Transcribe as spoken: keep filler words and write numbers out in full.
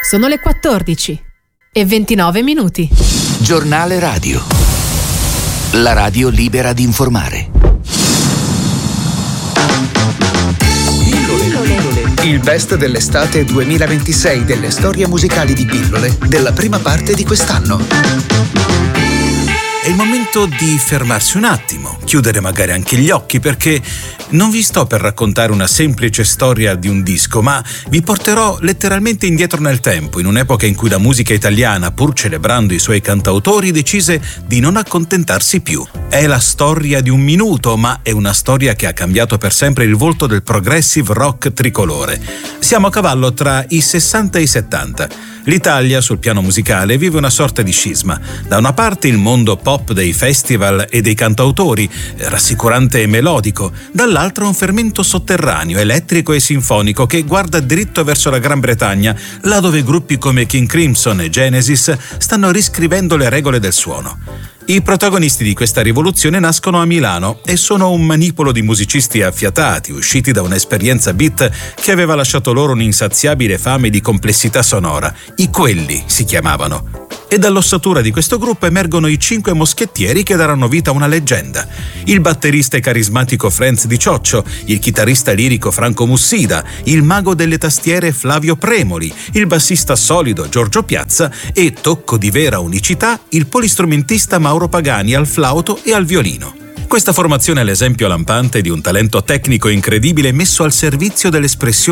Sono le quattordici e ventinove minuti. Giornale radio. La radio libera di informare. Il best dell'estate duemilaventisei delle storie musicali di Pillole della prima parte di quest'anno. È il momento di fermarsi un attimo, chiudere magari anche gli occhi, perché non vi sto per raccontare una semplice storia di un disco, ma vi porterò letteralmente indietro nel tempo, in un'epoca in cui la musica italiana, pur celebrando i suoi cantautori, decise di non accontentarsi più. È la storia di un minuto, ma è una storia che ha cambiato per sempre il volto del progressive rock tricolore. Siamo a cavallo tra i sessanta e i settanta. L'Italia, sul piano musicale, vive una sorta di scisma. Da una parte il mondo pop dei festival e dei cantautori, rassicurante e melodico, dall'altra un fermento sotterraneo, elettrico e sinfonico che guarda dritto verso la Gran Bretagna, là dove gruppi come King Crimson e Genesis stanno riscrivendo le regole del suono. I protagonisti di questa rivoluzione nascono a Milano e sono un manipolo di musicisti affiatati, usciti da un'esperienza beat che aveva lasciato loro un'insaziabile fame di complessità sonora. I Quelli si chiamavano. E dall'ossatura di questo gruppo emergono i cinque moschettieri che daranno vita a una leggenda. Il batterista e carismatico Franz Di Cioccio, il chitarrista lirico Franco Mussida, il mago delle tastiere Flavio Premoli, il bassista solido Giorgio Piazza e, tocco di vera unicità, il polistrumentista Mauro Pagani al flauto e al violino. Questa formazione è l'esempio lampante di un talento tecnico incredibile messo al servizio dell'espressione